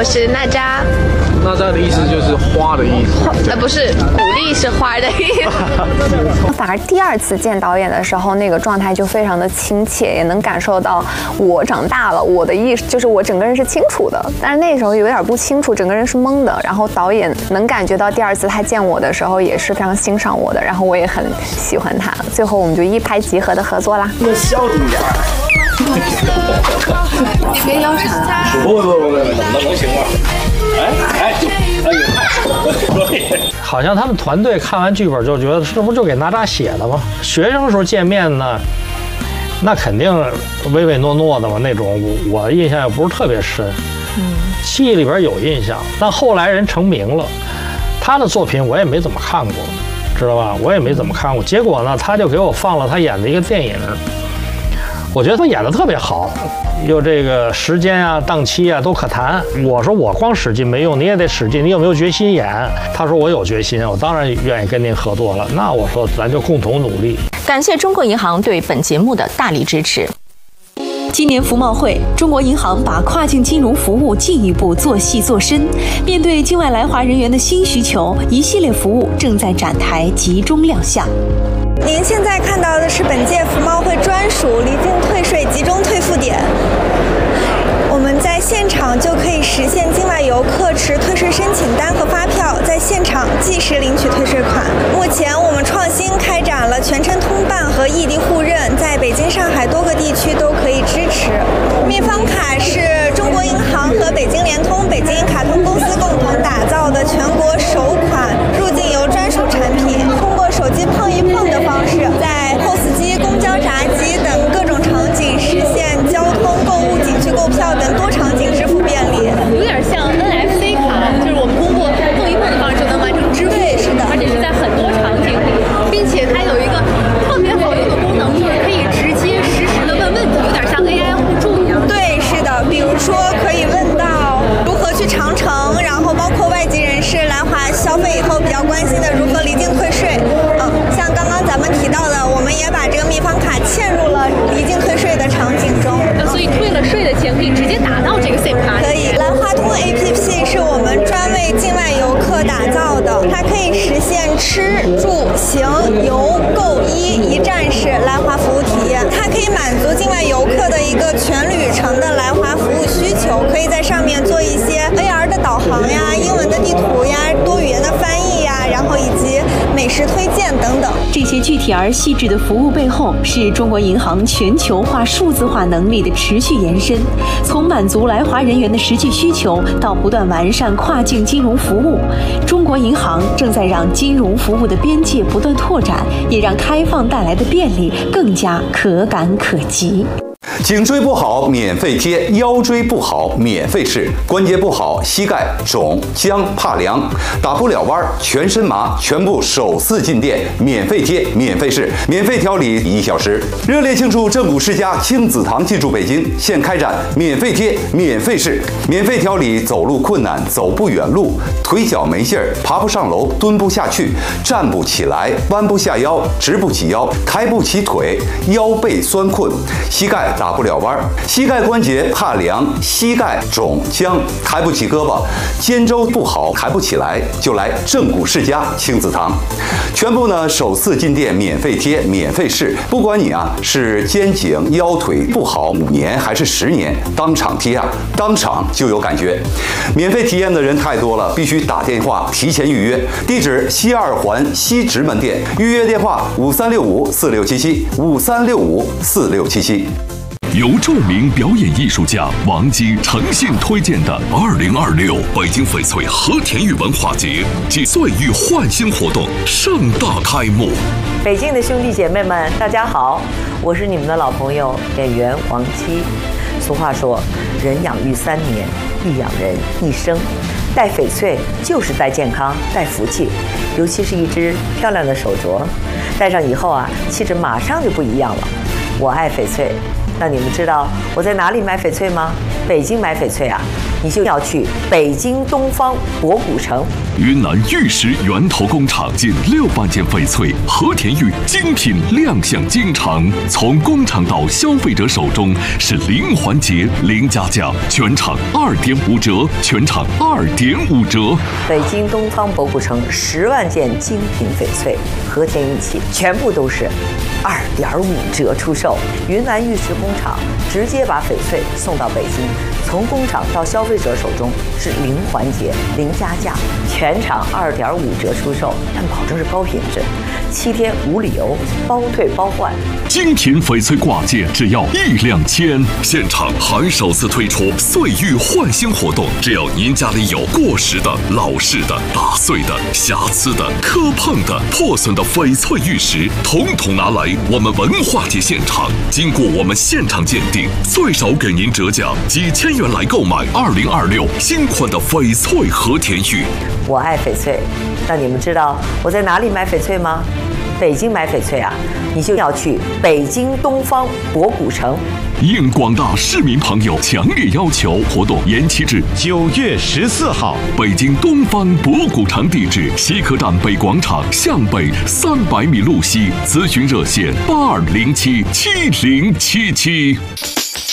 是娜扎。 娜扎的意思就是花的意思， 不是，鼓励是花的意思。 反而第二次见导演的时候，那个状态就非常的亲切，也能感受到我长大了，我的意识就是我整个人是清楚的，但是那时候有点不清楚，整个人是懵的。然后导演能感觉到第二次他见我的时候也是非常欣赏我的，然后我也很喜欢他，最后我们就一拍即合的合作啦。 那消停点。 你别摇啥？ 不，那能行吗？ 好像他们团队看完剧本就觉得，这不就给娜扎写的吗？学生时候见面呢，那肯定唯唯诺诺的嘛，那种我印象也不是特别深，记忆里边有印象，但后来人成名了，他的作品我也没怎么看过，知道吧？我也没怎么看过。结果呢，他就给我放了他演的一个电影，我觉得他演得特别好。有这个时间啊、档期啊都可谈。我说我光使劲没用，你也得使劲，你有没有决心演？他说我有决心，我当然愿意跟您合作了。那我说咱就共同努力。 感谢中国银行对本节目的大力支持。今年服贸会，中国银行把跨境金融服务进一步做细做深。面对境外来华人员的新需求，一系列服务正在展台集中亮相。 您现在看到的是本届服贸会专属离境退税集中退付点，我们在现场就可以实现境外游客持退税申请单和发票，在现场即时领取退税款。目前我们创新开展了全程通办和异地互认，在北京、上海多个地区都可以支持。蜜方卡是中国银行和北京联通、北京卡通公司共同打造的全国首款入境游专属产品，通过手机碰一碰的方式，在 POS 机、公交闸机等各种场景实现交通、购物、景区购票等多场景支付便利。 有点像 NFC 卡，就是我们通过碰一碰的方式就能完成支付。 对，是的， 而且是在很多场景里，并且它有一个特别好用的功能，就是可以直接实时的问问题，有点像 AI 互助一样。 对，是的，比如说可以问到如何去长城，然后包括外籍人士来华消费以后比较关心的如何离境退税。像刚刚咱们提到的，我们也把这个蜜方卡嵌入了离境退税的场景中。 所以退了税的钱可以直接打到这个 SIM 卡。 可以，兰花通 APP 是我们专为境外游客打造的，它可以实现吃、住、行、游、购、医一站式来华服务体验。它可以满足境外游客的一个全旅程的来华服务需求，可以在上面做一些 AR 的导航呀、英文的地图呀、多语言的翻译呀，然后以及美食推荐等等。 这些具体而细致的服务背后，是中国银行全球化、数字化能力的持续延伸。从满足来华人员的实际需求，到不断完善跨境金融服务，中国银行正在让金融服务的边界不断拓展，也让开放带来的便利更加可感可及。 颈椎不好免费贴，腰椎不好免费试，关节不好膝盖肿僵怕凉打不了弯全身麻，全部首次进店免费贴免费试，免费调理1小时。热烈庆祝正骨世家亲子堂进驻北京，现开展免费贴免费试，免费调理走路困难、走不远路、腿脚没劲儿、爬不上楼、蹲不下去、站不起来、弯不下腰、直不起腰、抬不起腿、腰背酸困、膝盖打不了弯，膝盖关节怕凉、膝盖肿僵、抬不起胳膊、肩周不好抬不起来，就来正骨世家亲子堂。全部呢首次进店免费贴免费试，不管你是肩颈腰腿不好5年还是10年，当场贴当场就有感觉。免费体验的人太多了，必须打电话提前预约。地址西2环西直门店，预约电话5365467753654677。 由著名表演艺术家王姬诚信推荐的2026北京翡翠和田玉文化节暨岁玉焕新活动盛大开幕。 北京的兄弟姐妹们，大家好，我是你们的老朋友演员王姬。俗话说，人养育3年，育养人1生。戴翡翠就是戴健康、戴福气，尤其是一只漂亮的手镯，戴上以后气质马上就不一样了。我爱翡翠。那你们知道我在哪里买翡翠吗？北京买翡翠你就要去北京东方博古城。 云南玉石源头工厂近600件翡翠和田玉精品亮相京城，从工厂到消费者手中是零环节零加价，全场2.5折，全场2.5折。 北京东方博古城10万件精品翡翠和田玉器，全部都是2.5折出售。云南玉石工厂直接把翡翠送到北京，从工厂到消费者手中是零环节零加价，全场2.5折出售，但保证是高品质，7天无理由，包退包换。 精品翡翠挂件只要1两千，现场还首次推出岁玉换新活动，只要您家里有过时的、老式的、打碎的、瑕疵的、磕碰的、破损的翡翠玉石，统统拿来我们文化节现场，经过我们现场鉴定，最少给您折价几千元来购买2026新款的翡翠和田玉。 我爱翡翠，那你们知道我在哪里买翡翠吗？北京买翡翠啊，你就要去北京东方博古城。 应广大市民朋友强烈要求，活动延期至 9月14号。 北京东方博古城地址：西客站北广场向北300米路西。咨询热线：82077077。